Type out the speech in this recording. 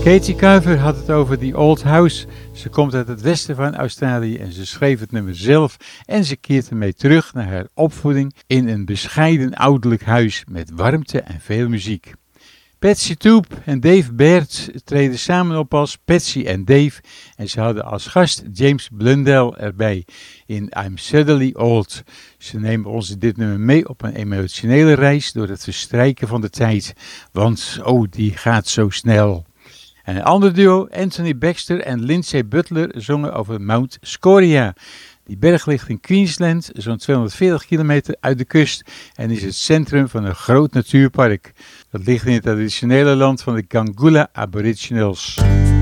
Katie Kuiver had het over The Old House. Ze komt uit het westen van Australië en ze schreef het nummer zelf en ze keert ermee terug naar haar opvoeding in een bescheiden ouderlijk huis met warmte en veel muziek. Patsy Toop en Dave Baird treden samen op als Patsy en Dave en ze hadden als gast James Blundell erbij in I'm Suddenly Old. Ze nemen ons dit nummer mee op een emotionele reis door het verstrijken van de tijd, want die gaat zo snel. En een ander duo, Anthony Baxter en Lindsay Butler, zongen over Mount Scoria. Die berg ligt in Queensland, zo'n 240 kilometer uit de kust en is het centrum van een groot natuurpark. Dat ligt in het traditionele land van de Gangula Aboriginals.